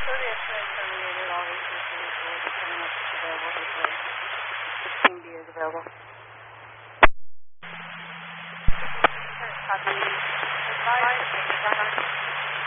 Zodiac has terminated all resources for the terminal available hopefully. 16B is available. Copy. Advise.